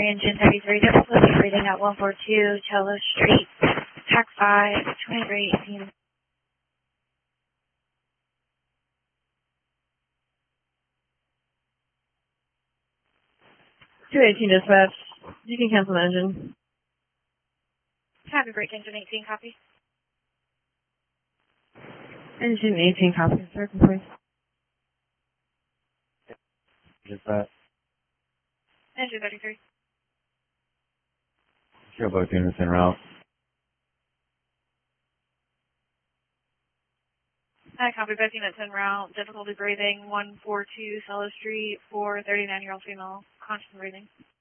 engine 33, difficulty breathing at 142, Cello Street, TAC 5, 2318. 218 dispatch. You can cancel the engine. Happy break, engine 18, copy. Engine 18, copy. Circle, please. Dispatch. Engine 33. Show both units en route. Copy, both units en route. Difficulty breathing 142, Cello Street, for 39-year-old female, conscious breathing.